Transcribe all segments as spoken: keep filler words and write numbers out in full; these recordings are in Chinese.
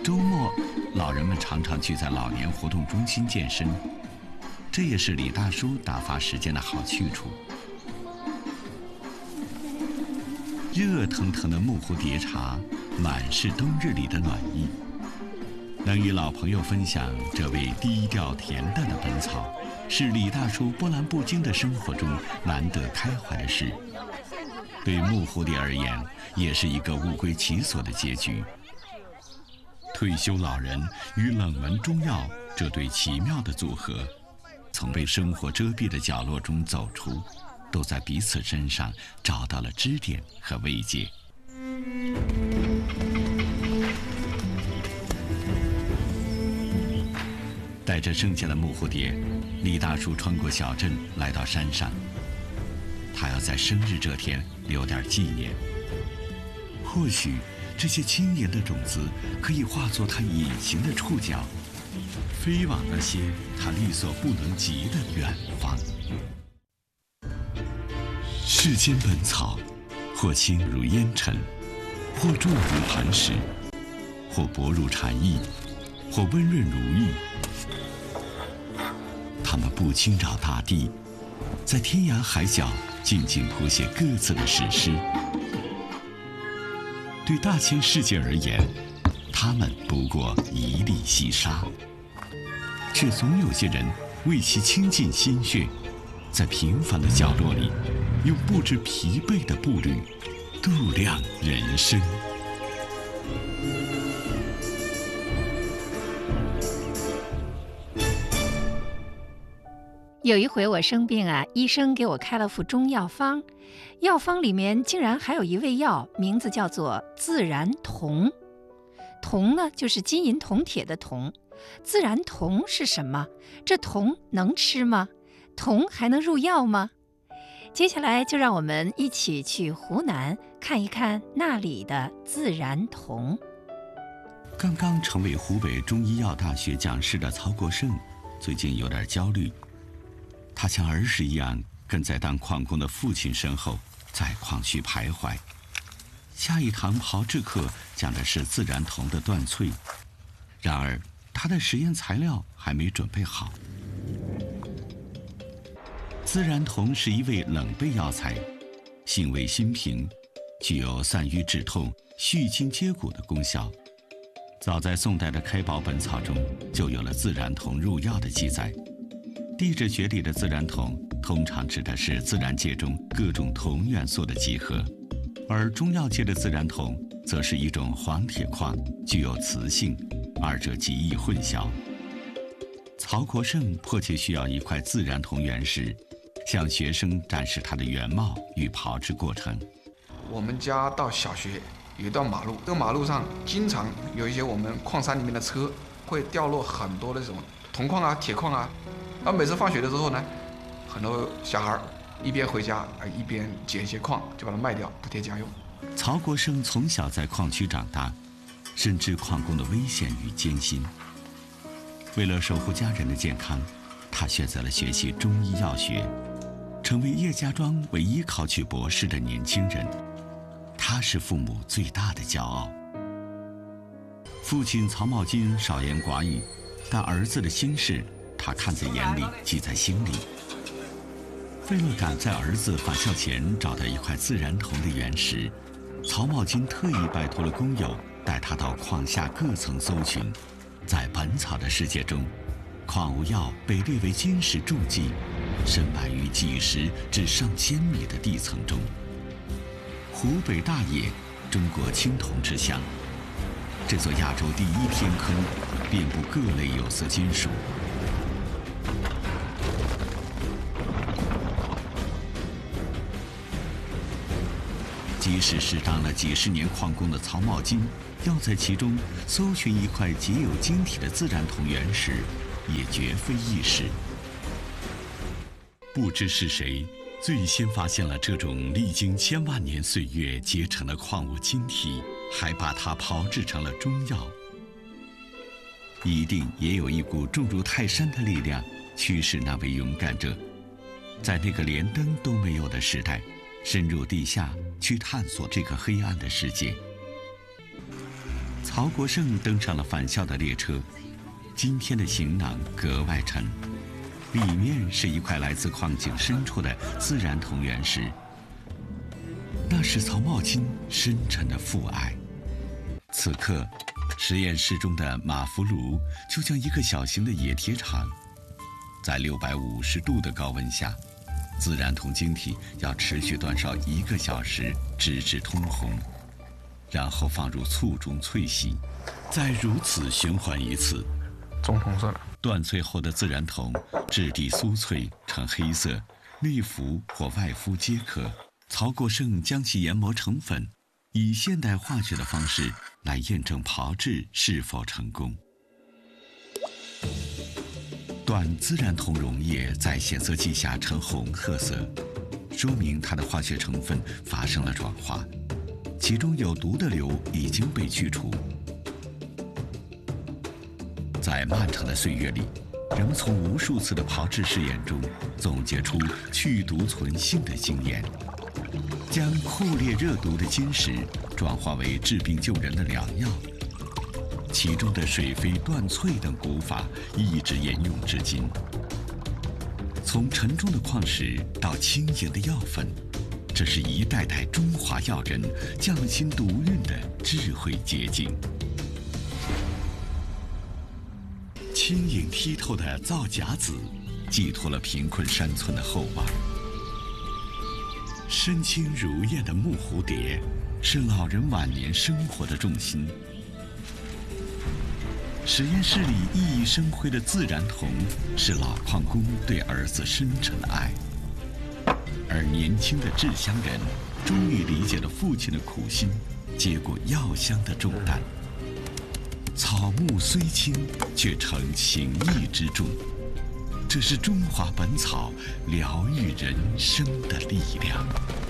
周末，老人们常常聚在老年活动中心健身，这也是李大叔打发时间的好去处。热腾腾的木蝴蝶茶，满是冬日里的暖意。能与老朋友分享这味低调恬淡的本草，是李大叔波澜不惊的生活中难得开怀的事。对木蝴蝶而言，也是一个物归其所的结局。退休老人与冷门中药这对奇妙的组合，从被生活遮蔽的角落中走出，都在彼此身上找到了支点和慰藉。带着剩下的木蝴蝶，李大叔穿过小镇来到山上。他要在生日这天留点纪念。或许这些轻盈的种子可以化作他隐形的触角，飞往那些他力所不能及的远方。世间本草，或轻如烟尘，或重如磐石，或薄如蝉翼，或温润如玉。它们不惊扰大地，在天涯海角静静谱写各自的史诗。对大千世界而言，它们不过一粒细沙，却总有些人为其倾尽心血，在平凡的角落里，用不知疲惫的步履度量人生。 有一回我生病啊，医生给我开了副中药方，药方里面竟然还有一味药，名字叫做自然铜。铜呢，就是金银铜铁的铜。自然铜是什么？这铜能吃吗？铜还能入药吗？接下来就让我们一起去湖南看一看那里的自然铜。 刚刚成为湖北中医药大学讲师的曹国胜，最近有点焦虑。他像儿时一样跟在当矿工的父亲身后，在矿区徘徊。下一堂炮制课讲的是自然铜的锻淬，然而他的实验材料还没准备好。自然铜是一味冷备药材，性味辛平，具有散瘀止痛、续筋接骨的功效。早在宋代的开宝本草中就有了自然铜入药的记载。地质学里的自然铜通常指的是自然界中各种铜元素的集合，而中药界的自然铜则是一种黄铁矿，具有磁性，二者极易混淆。曹国胜迫切需要一块自然铜原石，向学生展示它的原貌与炮制过程。 我们家到小学有一段马路，这个马路上经常有一些我们矿山里面的车会掉落很多的这种铜矿啊、铁矿啊。然后每次放学的时候呢，很多小孩一边回家一边捡一些矿，就把它卖掉补贴家用。 曹国胜从小在矿区长大，深知矿工的危险与艰辛。为了守护家人的健康，他选择了学习中医药学，成为叶家庄唯一考取博士的年轻人。他是父母最大的骄傲。父亲曹茂金少言寡语，但儿子的心事他看在眼里，记在心里。为了赶在儿子返校前找到一块自然铜的原石，曹茂金特意拜托了工友，带他到矿下各层搜寻。在本草的世界中，矿物药被列为金石柱记，深埋于几十至上千米的地层中。湖北大冶，中国青铜之乡，这座亚洲第一天坑，遍布各类有色金属。即使是当了几十年矿工的曹茂金，要在其中搜寻一块结有晶体的自然铜原石，也绝非易事。不知是谁最先发现了这种历经千万年岁月结成的矿物晶体，还把它炮制成了中药。一定也有一股重如泰山的力量驱使那位勇敢者，在那个连灯都没有的时代，深入地下去探索这个黑暗的世界。 曹国胜登上了返校的列车，今天的行囊格外沉，里面是一块来自矿井深处的自然铜原石，那是曹茂金深沉的父爱。此刻，实验室中的马伏炉就像一个小型的冶铁厂，在六百五十度的高温下，自然铜晶体要持续煅烧一个小时，直至通红，然后放入醋中淬洗，再如此循环一次。 棕红色的锻淬后的自然铜质地酥脆，呈黑色，内浮或外敷皆可。曹国胜将其研磨成粉，以现代化学的方式来验证炮制是否成功。锻自然铜溶液在显色剂下呈红褐色，说明它的化学成分发生了转化，其中有毒的硫已经被去除。在漫长的岁月里，人们从无数次的炮制试验中总结出去毒存性的经验，将酷烈热毒的金石转化为治病救人的良药，其中的水飞锻淬等古法一直沿用至今。从沉重的矿石到轻盈的药粉，这是一代代中华药人匠心独运的智慧结晶。轻盈剔透的造甲子，寄托了贫困山村的厚望。身轻如燕的木蝴蝶，是老人晚年生活的重心。实验室里熠熠生辉的自然铜，是老矿工对儿子深沉的爱。而年轻的制香人，终于理解了父亲的苦心，接过药香的重担。草木虽轻，却成情义之重。这是中华本草疗愈人生的力量。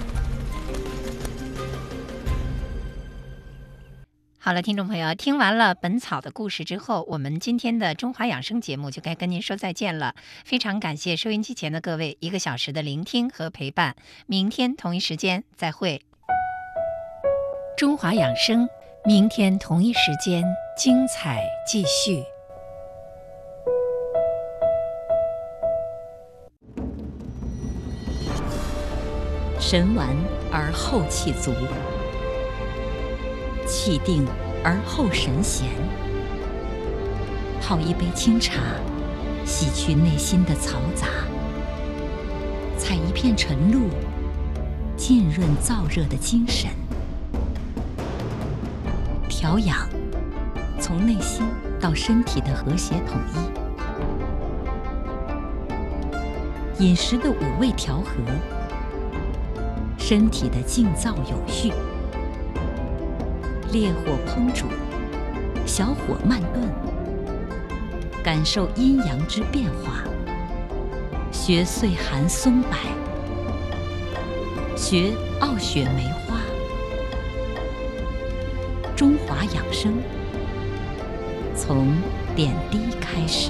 好了，听众朋友，听完了本草的故事之后，我们今天的中华养生节目就该跟您说再见了。非常感谢收音机前的各位一个小时的聆听和陪伴，明天同一时间再会。中华养生，明天同一时间精彩继续。 神完而后气足，气定而后神闲。泡一杯清茶，洗去内心的嘈杂；采一片晨露，浸润燥热的精神。调养，从内心到身体的和谐统一。饮食的五味调和，身体的静躁有序。烈火烹煮，小火慢炖，感受阴阳之变化。学岁寒松柏，学傲雪梅花。中华养生，从点滴开始。